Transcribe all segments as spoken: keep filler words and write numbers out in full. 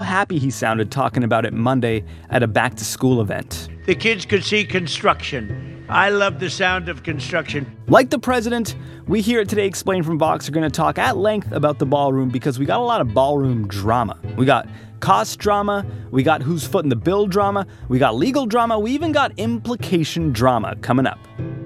happy he sounded talking about it Monday at a back-to-school event. The kids could see construction. I love the sound of construction. Like the president, we here at Today Explained from Vox are going to talk at length about the ballroom because we got a lot of ballroom drama. We got cost drama, we got who's footing the bill drama, we got legal drama, we even got implication drama coming up.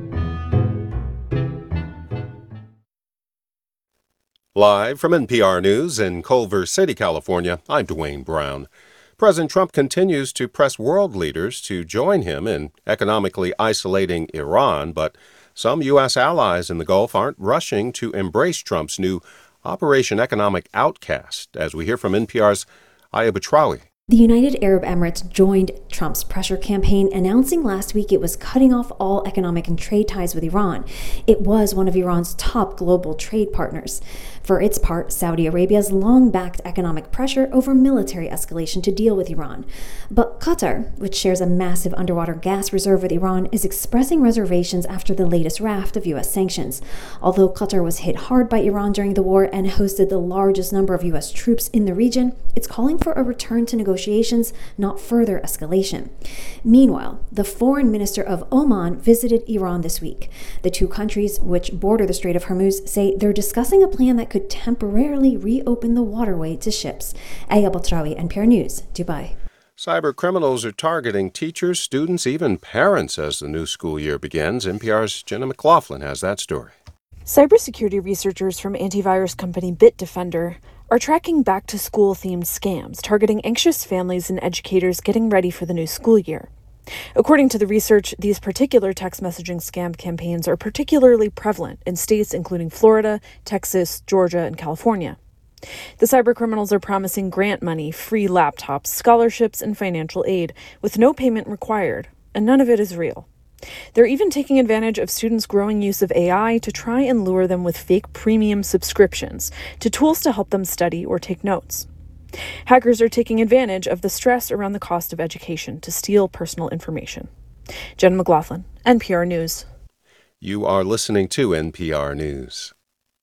Live from N P R News in Culver City, California, I'm Dwayne Brown. President Trump continues to press world leaders to join him in economically isolating Iran, but some U S allies in the Gulf aren't rushing to embrace Trump's new Operation Economic Outcast, as we hear from N P R's Aya Batrawi. The United Arab Emirates joined Trump's pressure campaign, announcing last week it was cutting off all economic and trade ties with Iran. It was one of Iran's top global trade partners. For its part, Saudi Arabia has long backed economic pressure over military escalation to deal with Iran. But Qatar, which shares a massive underwater gas reserve with Iran, is expressing reservations after the latest raft of U S sanctions. Although Qatar was hit hard by Iran during the war and hosted the largest number of U S troops in the region, it's calling for a return to negotiations, not further escalation. Meanwhile, the foreign minister of Oman visited Iran this week. The two countries, which border the Strait of Hormuz, say they're discussing a plan that could temporarily reopen the waterway to ships. Aya Batrawi, N P R News, Dubai. Cyber criminals are targeting teachers, students, even parents as the new school year begins. N P R's Jenna McLaughlin has that story. Cybersecurity researchers from antivirus company Bitdefender are tracking back-to-school-themed scams targeting anxious families and educators getting ready for the new school year. According to the research, these particular text messaging scam campaigns are particularly prevalent in states including Florida, Texas, Georgia, and California. The cybercriminals are promising grant money, free laptops, scholarships, and financial aid, with no payment required, and none of it is real. They're even taking advantage of students' growing use of A I to try and lure them with fake premium subscriptions to tools to help them study or take notes. Hackers are taking advantage of the stress around the cost of education to steal personal information. Jen McLaughlin, N P R News. You are listening to N P R News.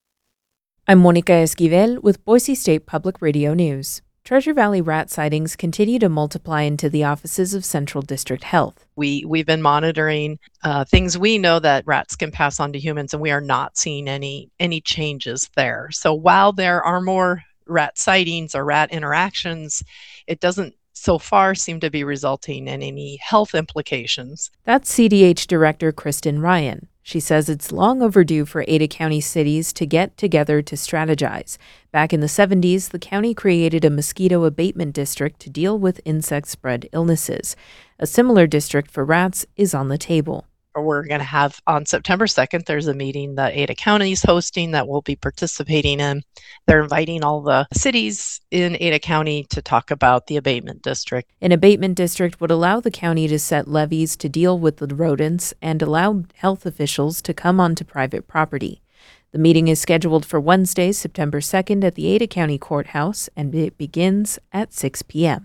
I'm Monica Esquivel with Boise State Public Radio News. Treasure Valley rat sightings continue to multiply into the offices of Central District Health. We, we've been monitoring uh, things we know that rats can pass on to humans, and we are not seeing any any changes there. So while there are more rat sightings or rat interactions, it doesn't so far seem to be resulting in any health implications. That's C D H Director Kristen Ryan. She says it's long overdue for Ada County cities to get together to strategize. Back in the seventies, the county created a mosquito abatement district to deal with insect-spread illnesses. A similar district for rats is on the table. We're going to have on September second, there's a meeting that Ada County is hosting that we'll be participating in. They're inviting all the cities in Ada County to talk about the abatement district. An abatement district would allow the county to set levies to deal with the rodents and allow health officials to come onto private property. The meeting is scheduled for Wednesday, September second at the Ada County Courthouse, and it begins at six p.m.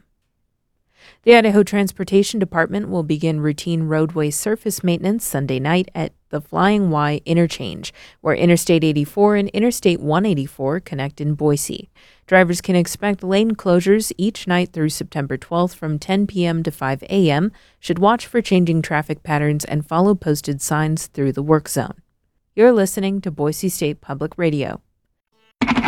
The Idaho Transportation Department will begin routine roadway surface maintenance Sunday night at the Flying Y interchange, where Interstate eighty-four and Interstate one eighty-four connect in Boise. Drivers can expect lane closures each night through September twelfth from ten p.m. to five a.m., should watch for changing traffic patterns and follow posted signs through the work zone. You're listening to Boise State Public Radio.